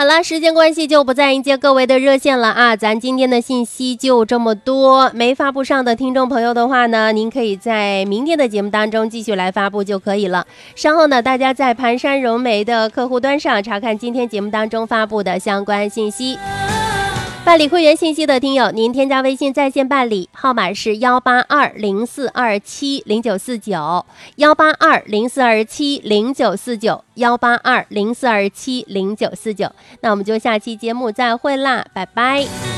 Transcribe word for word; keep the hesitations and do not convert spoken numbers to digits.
好了，时间关系就不再迎接各位的热线了啊，咱今天的信息就这么多，没发布上的听众朋友的话呢，您可以在明天的节目当中继续来发布就可以了。稍后呢，大家在盘山融媒的客户端上查看今天节目当中发布的相关信息。办理会员信息的听友，您添加微信在线办理，号码是幺八二零四二七零九四九，幺八二零四二七零九四九，幺八二零四二七零九四九。那我们就下期节目再会啦，拜拜。